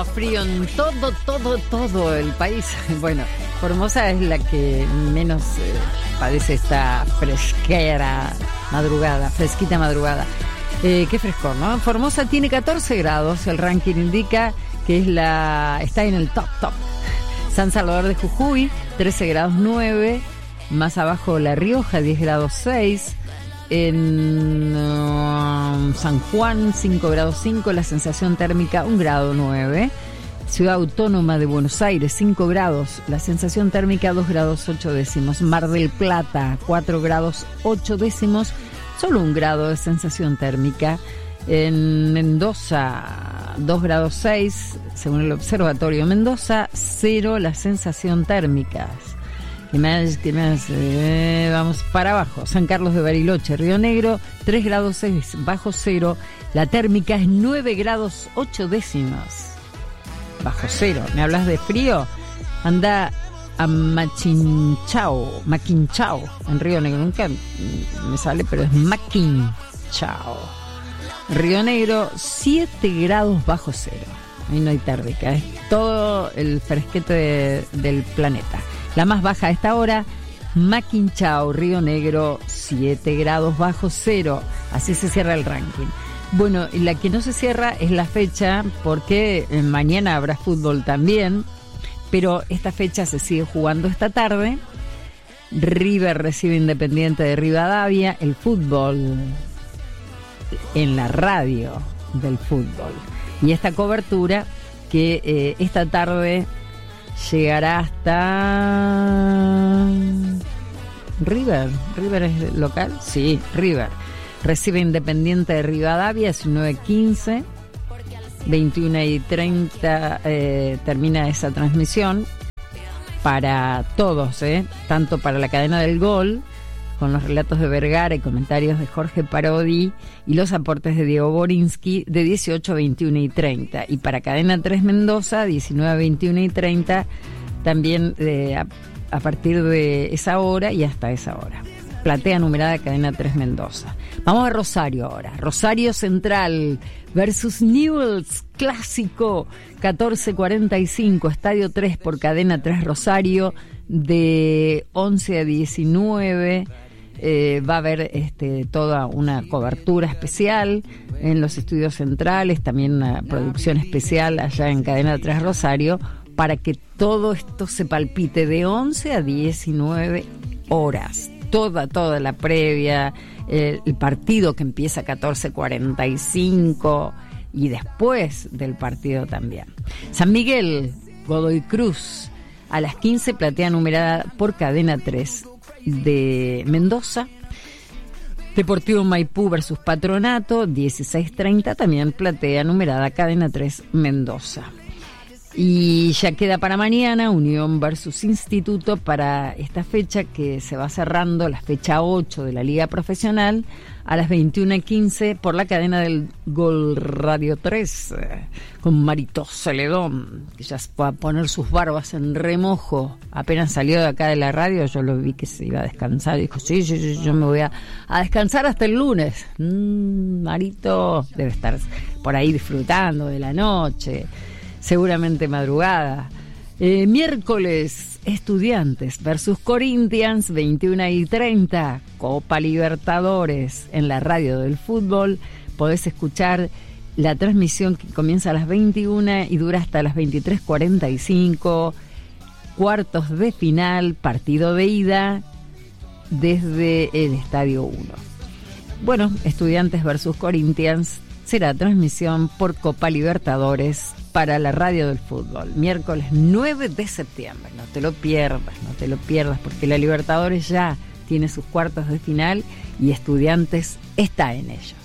Frío en todo el país. Bueno, Formosa es la que menos padece esta fresquita madrugada. Qué frescor, ¿no? Formosa tiene 14 grados, el ranking indica que está en el top. San Salvador de Jujuy, 13 grados 9, más abajo La Rioja, 10 grados 6, en San Juan, 5 grados 5, la sensación térmica 1 grado 9, Ciudad Autónoma de Buenos Aires, 5 grados, la sensación térmica 2 grados 8 décimos, Mar del Plata, 4 grados 8 décimos, solo 1 grado de sensación térmica, en Mendoza, 2 grados 6, según el Observatorio Mendoza, 0 la sensación térmica. ¿Qué más? Vamos para abajo. San Carlos de Bariloche, Río Negro, 3 grados 6 bajo cero. La térmica es 9 grados 8 décimos bajo cero. ¿Me hablas de frío? Anda a Maquinchao, en Río Negro. Nunca me sale, pero es Maquinchao. Río Negro, 7 grados bajo cero. Ahí no hay térmica, es todo el fresquete del planeta. La más baja a esta hora, Maquinchao, Río Negro, 7 grados bajo cero. Así se cierra el ranking. Bueno, y la que no se cierra es la fecha, porque mañana habrá fútbol también, pero esta fecha se sigue jugando esta tarde. River recibe Independiente de Rivadavia, el fútbol en la radio del fútbol. Y esta cobertura que esta tarde llegará hasta River es local, sí, River recibe Independiente de Rivadavia, 19:15, 21:30 termina esa transmisión para todos, tanto para la cadena del Gol, con los relatos de Vergara y comentarios de Jorge Parodi y los aportes de Diego Borinsky, de 18 a 21:30. Y para Cadena 3 Mendoza, 19 a 21:30, también a partir de esa hora y hasta esa hora. Platea numerada Cadena 3 Mendoza. Vamos a Rosario ahora. Rosario Central versus Newell's, clásico, 14:45, Estadio 3 por Cadena 3 Rosario, de 11 a 19. Va a haber toda una cobertura especial en los estudios centrales, también una producción especial allá en Cadena 3 Rosario, para que todo esto se palpite de 11 a 19 horas. Toda la previa, el partido que empieza a 14:45 y después del partido también. San Miguel, Godoy Cruz, a las 15, platea numerada por Cadena 3 de Mendoza. Deportivo Maipú versus Patronato, 16:30, también platea numerada Cadena 3 Mendoza. Y ya queda para mañana Unión versus Instituto, para esta fecha que se va cerrando, la fecha 8 de la Liga Profesional, a las 21:15 por la cadena del Gol Radio 3, con Marito Celedón, que ya va a poner sus barbas en remojo. Apenas salió de acá de la radio, yo lo vi que se iba a descansar y dijo, sí, yo me voy a descansar hasta el lunes. Marito debe estar por ahí disfrutando de la noche, seguramente madrugada. Miércoles, Estudiantes versus Corinthians, 21:30, Copa Libertadores. En la radio del fútbol podés escuchar la transmisión que comienza a las 21 y dura hasta las 23:45. Cuartos de final, partido de ida desde el Estadio 1. Bueno, Estudiantes versus Corinthians será transmisión por Copa Libertadores para la radio del fútbol, miércoles 9 de septiembre. No te lo pierdas, porque la Libertadores ya tiene sus cuartos de final y Estudiantes está en ello.